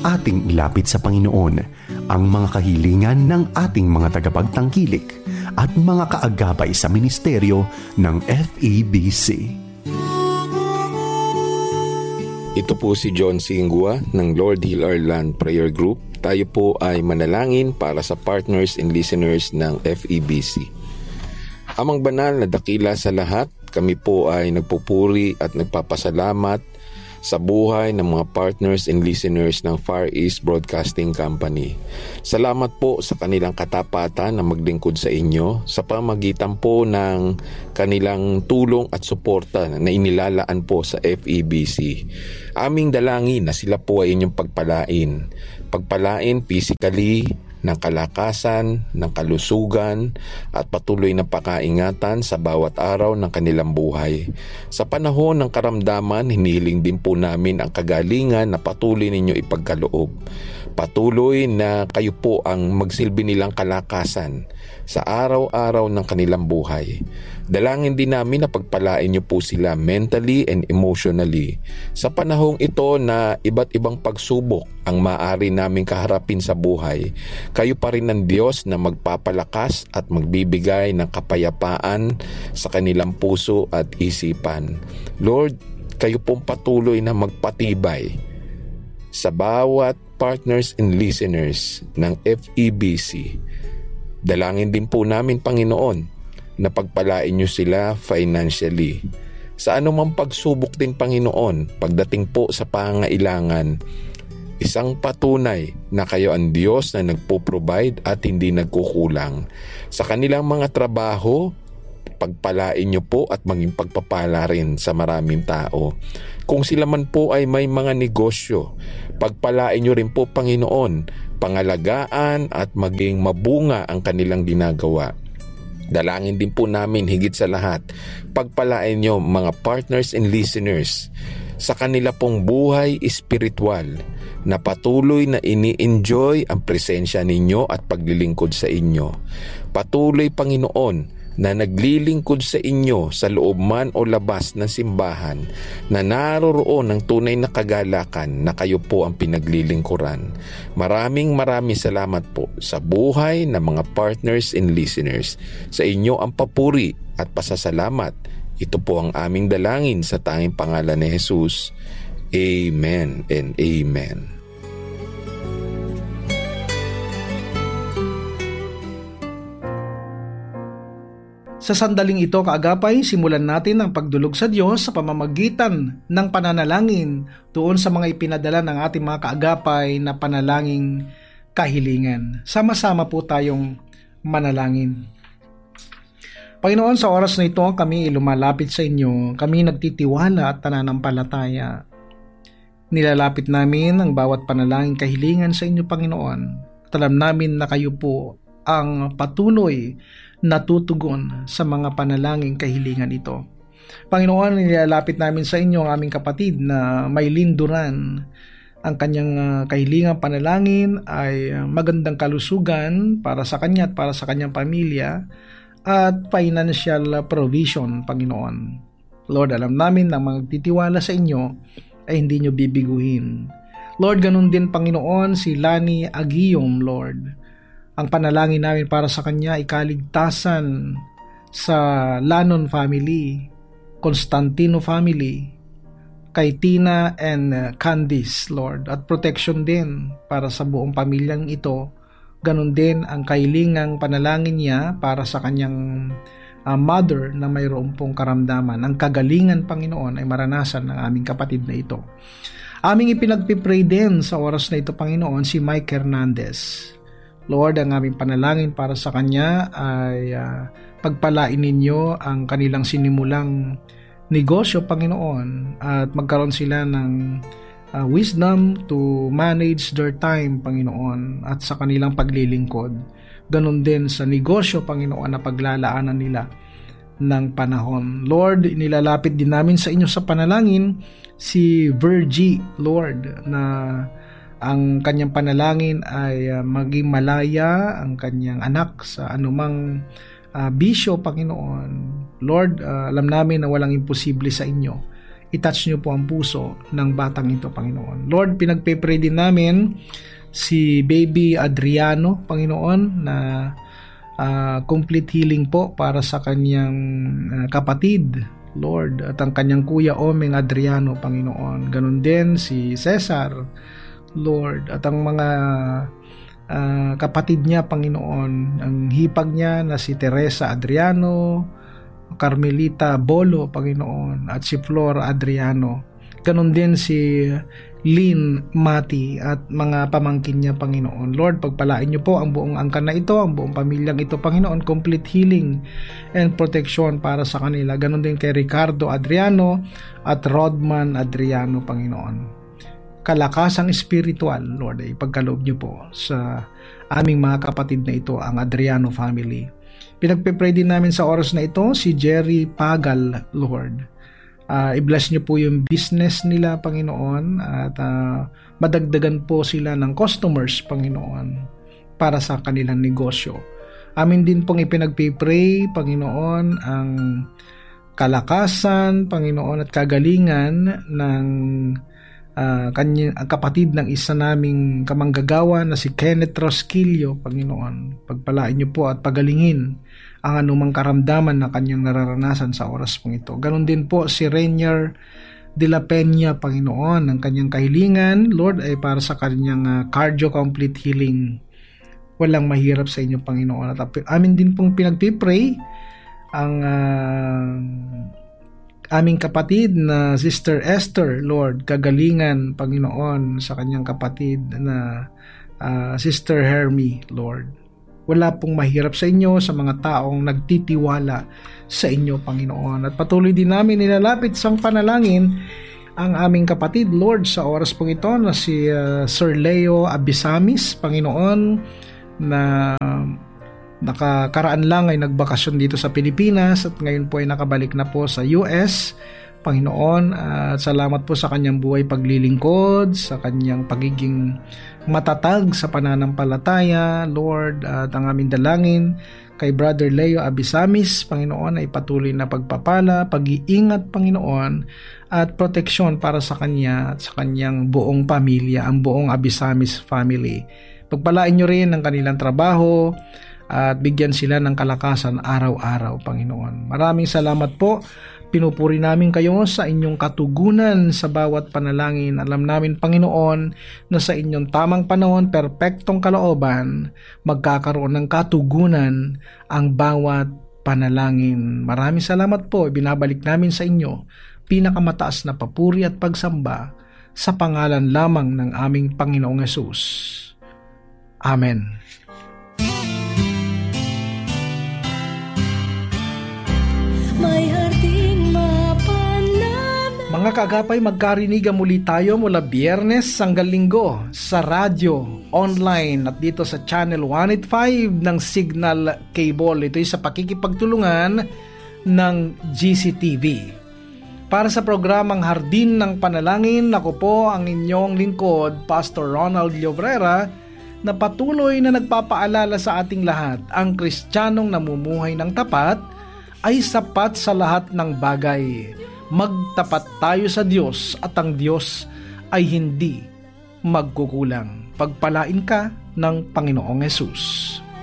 ating ilapit sa Panginoon ang mga kahilingan ng ating mga tagapagtangkilik at mga kaagapay sa ministeryo ng FEBC. Ito po si John Singua ng Lord Heal Our Land Prayer Group. Tayo po ay manalangin para sa partners and listeners ng FEBC. Amang banal na dakila sa lahat, kami po ay nagpupuri at nagpapasalamat sa buhay ng mga partners and listeners ng Far East Broadcasting Company. Salamat po sa kanilang katapatan na maglingkod sa inyo sa pamamagitan po ng kanilang tulong at suporta na inilalaan po sa FEBC. Aming dalangin na sila po ay inyong pagpalain physically, ng kalakasan, ng kalusugan at patuloy na pakaingatan sa bawat araw ng kanilang buhay. Sa panahon ng karamdaman, hinihiling din po namin ang kagalingan na patuloy ninyo ipagkaloob. Patuloy na kayo po ang magsilbi nilang kalakasan sa araw-araw ng kanilang buhay. Dalangin din namin na pagpalain niyo po sila mentally and emotionally. Sa panahong ito na iba't ibang pagsubok ang maaari naming kaharapin sa buhay, kayo pa rin ang Diyos na magpapalakas at magbibigay ng kapayapaan sa kanilang puso at isipan. Lord, kayo pong patuloy na magpatibay sa bawat partners and listeners ng FEBC. Dalangin din po namin, Panginoon, na pagpalain niyo sila financially. Sa anumang pagsubok din, Panginoon, pagdating po sa pangailangan, isang patunay na kayo ang Diyos na nagpo-provide at hindi nagkukulang. Sa kanilang mga trabaho, pagpalain niyo po at maging pagpapala rin sa maraming tao. Kung sila man po ay may mga negosyo, pagpalain niyo rin po, Panginoon, pangalagaan at maging mabunga ang kanilang ginagawa. Dalangin din po namin higit sa lahat, pagpalain niyo mga partners and listeners sa kanila pong buhay espiritual na patuloy na ini-enjoy ang presensya ninyo at paglilingkod sa inyo. Patuloy, Panginoon, na naglilingkod sa inyo sa loob man o labas ng simbahan, na naroroon ng tunay na kagalakan na kayo po ang pinaglilingkuran. Maraming salamat po sa buhay ng mga partners and listeners. Sa inyo ang papuri at pasasalamat. Ito po ang aming dalangin sa tanging pangalan ni Jesus. Amen and amen. Sa sandaling ito, kaagapay, simulan natin ang pagdulog sa Diyos sa pamamagitan ng pananalangin doon sa mga ipinadala ng ating mga kaagapay na panalangin kahilingan. Sama-sama po tayong manalangin. Panginoon, sa oras na ito, kami lumalapit sa inyo. Kami nagtitiwala at nananampalataya. Nilalapit namin ang bawat panalangin kahilingan sa inyo, Panginoon. At alam namin na kayo po ang patuloy natutugon sa mga panalangin kahilingan ito. Panginoon, nilalapit namin sa inyo ang aming kapatid na may linduran. Ang kanyang kahilingan panalangin ay magandang kalusugan para sa kanya at para sa kanyang pamilya at financial provision, Panginoon. Lord, alam namin na magtitiwala sa inyo ay hindi nyo bibiguhin. Lord, ganun din, Panginoon, si Lani Aguiom, Lord. Ang panalangin namin para sa kanya ay kaligtasan sa Lanon family, Constantino family, kay Tina and Candice, Lord, at protection din para sa buong pamilyang ito. Ganon din ang kahilingang panalangin niya para sa kanyang mother na mayroon pong karamdaman. Ang kagalingan, Panginoon, ay maranasan ng aming kapatid na ito. Aming ipinagpipray din sa oras na ito, Panginoon, si Mike Hernandez. Lord, ang aming panalangin para sa kanya ay pagpalain ninyo ang kanilang sinimulang negosyo, Panginoon, at magkaroon sila ng wisdom to manage their time, Panginoon, at sa kanilang paglilingkod. Ganon din sa negosyo, Panginoon, na paglalaanan nila ng panahon. Lord, nilalapit din namin sa inyo sa panalangin si Virgie, Lord, na ang kanyang panalangin ay maging malaya ang kanyang anak sa anumang bisyo, Panginoon. Lord, alam namin na walang imposible sa inyo. itouch niyo po ang puso ng batang ito, Panginoon. Lord, pinagpe-pray din namin si baby Adriano, Panginoon, na complete healing po para sa kanyang kapatid, Lord, at ang kanyang kuya Omeng Adriano, Panginoon. Ganon din si Cesar, Lord, at ang mga kapatid niya, Panginoon, ang hipag niya na si Teresa Adriano, Carmelita Bolo, Panginoon, at si Flor Adriano. Ganon din si Lynn Mati at mga pamangkin niya, Panginoon. Lord, pagpalain niyo po ang buong angkan na ito, ang buong pamilyang ito, Panginoon. Complete healing and protection para sa kanila. Ganon din kay Ricardo Adriano at Rodman Adriano, Panginoon. Kalakasang espiritual, Lord, ay pagkaloob niyo po sa aming mga kapatid na ito, ang Adriano family. Pinagpe-pray din namin sa oras na ito si Jerry Pagal, Lord. I-bless niyo po yung business nila, Panginoon, at madagdagan po sila ng customers, Panginoon, para sa kanilang negosyo. Amin din pong ipinagpipray, Panginoon, ang kalakasan, Panginoon, at kagalingan ng kanyang kapatid ng isa naming kamanggagawa na si Kenneth Rosquillo, Panginoon. Pagpalain niyo po at pagalingin ang anumang karamdaman na kanyang nararanasan sa oras pong ito. Ganon din po si Rainier de la Peña, Panginoon. Ang kanyang kahilingan, Lord, ay para sa kanyang cardio complete healing. Walang mahirap sa inyo, Panginoon. At amin din pong pinagpipray ang aming kapatid na Sister Esther, Lord, kagalingan, Panginoon, sa kanyang kapatid na Sister Hermie, Lord. Wala pong mahirap sa inyo, sa mga taong nagtitiwala sa inyo, Panginoon. At patuloy din namin nilalapit sa panalangin ang aming kapatid, Lord, sa oras pong ito na si Sir Leo Abisamis, Panginoon, na nakakaraan lang ay nagbakasyon dito sa Pilipinas at ngayon po ay nakabalik na po sa US, Panginoon. At salamat po sa kanyang buhay paglilingkod, sa kanyang pagiging matatag sa pananampalataya, Lord. At ang aming dalangin kay Brother Leo Abisamis, Panginoon, ay patuloy na pagpapala, pag-iingat, Panginoon, at proteksyon para sa kanya at sa kanyang buong pamilya, ang buong Abisamis family. Pagpalain niyo rin ang kanilang trabaho at bigyan sila ng kalakasan araw-araw, Panginoon. Maraming salamat po. Pinupuri namin kayo sa inyong katugunan sa bawat panalangin. Alam namin, Panginoon, na sa inyong tamang panahon, perpektong kalooban, magkakaroon ng katugunan ang bawat panalangin. Maraming salamat po. Binabalik namin sa inyo pinakamataas na papuri at pagsamba sa pangalan lamang ng aming Panginoong Hesus. Amen. Mga kaagapay, magkarinigan muli tayo mula Biyernes hanggang Linggo sa radyo, online at dito sa Channel 185 ng Signal Cable. Ito ay sa pakikipagtulungan ng GCTV. Para sa programang Hardin ng Panalangin, ako po ang inyong lingkod, Pastor Ronald Llobrera, na patuloy na nagpapaalala sa ating lahat, ang Kristiyanong namumuhay ng tapat ay sapat sa lahat ng bagay. Magtapat tayo sa Diyos at ang Diyos ay hindi magkukulang. Pagpalain ka ng Panginoong Hesus.